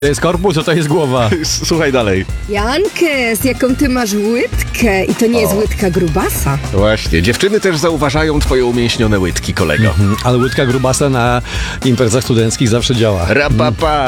To jest korpus, a to jest głowa. Słuchaj dalej. Jankes, jaką ty masz łydkę. I to nie jest łydka grubasa. Właśnie, dziewczyny też zauważają twoje umięśnione łydki, kolego. Ale łydka grubasa na imprezach studenckich zawsze działa. Rapapa.